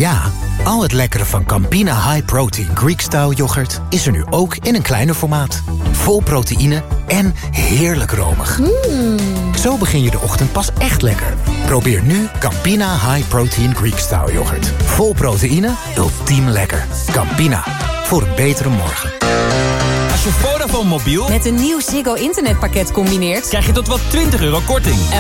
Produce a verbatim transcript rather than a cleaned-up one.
Ja, al het lekkere van Campina High Protein Greek-style yoghurt is er nu ook in een kleiner formaat. Vol proteïne en heerlijk romig. Mm. Zo begin je de ochtend pas echt lekker. Probeer nu Campina High Protein Greek-style yoghurt. Vol proteïne, ultiem lekker. Campina, voor een betere morgen. Als je Vodafone mobiel met een nieuw Ziggo internetpakket combineert, krijg je tot wel twintig euro korting.